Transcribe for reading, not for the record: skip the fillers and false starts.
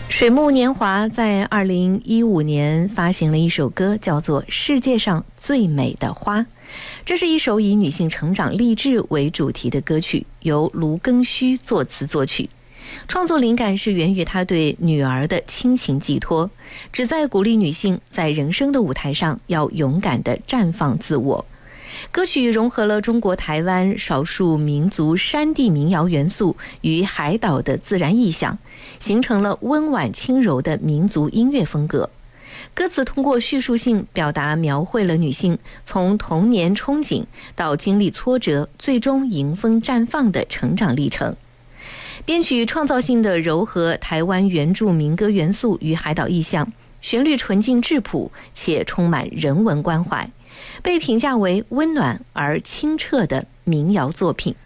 水木年华在2015年发行了一首歌，叫做《世界上最美的花》。这是一首以女性成长励志为主题的歌曲，由卢庚戌作词作曲。创作灵感是源于他对女儿的亲情寄托，旨在鼓励女性在人生的舞台上要勇敢地绽放自我。歌曲融合了中国台湾少数民族山地民谣元素与海岛的自然意象，形成了温婉轻柔的民族音乐风格。歌词通过叙述性表达，描绘了女性从童年憧憬到经历挫折，最终迎风绽放的成长历程。编曲创造性的糅合台湾原住民歌元素与海岛意象，旋律纯净质朴且充满人文关怀，被评价为温暖而清澈的民谣作品。